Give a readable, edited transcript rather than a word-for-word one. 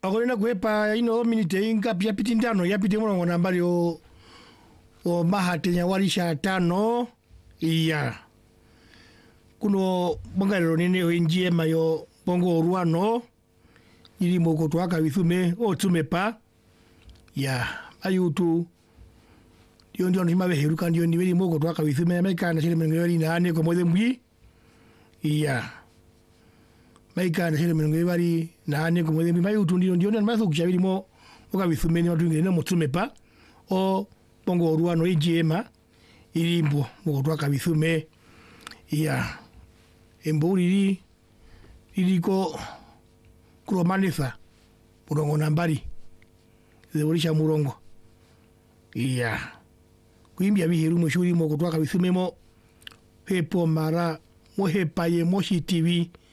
akolena kuhepa ino minite ingapi yapiti ndano yapiti mulongo nambali o mahatenya walisha 5 iya kuno bongalero nene NGM yo bongo ruano ili moko twaka bisume otsumepa ya ayutu ndio nimabe heruka ndio nibeli moko twaka bisume Amerika na shile mengeli na ane ko modembwi iya Amerika na shile mengeli na ane ko modembwi mayutu ndio namaso kuchabili mo oka bisume ni watu ngene mo tsumepa o bongo ruano NGM ili mbo moko twaka bisume iya embuli iliko kuromanisa murongo nambali zebulisha murongo iya kuimbia biheru mushuri mo kutwaka bisumemo pepo mara mo hepaye mo TV